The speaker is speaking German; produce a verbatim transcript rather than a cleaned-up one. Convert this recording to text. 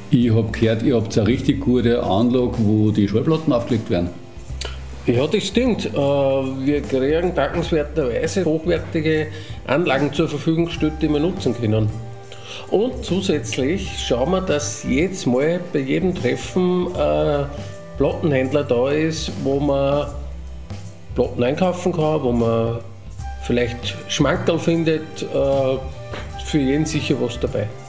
Ich habe gehört, ihr habt eine richtig gute Anlage, wo die Schallplatten aufgelegt werden. Ja, das stimmt. Wir kriegen dankenswerterweise hochwertige Anlagen zur Verfügung gestellt, die wir nutzen können. Und zusätzlich schauen wir, dass jedes Mal bei jedem Treffen ein Plattenhändler da ist, wo man Platten einkaufen kann, wo man vielleicht Schmankerl findet, für jeden sicher was dabei.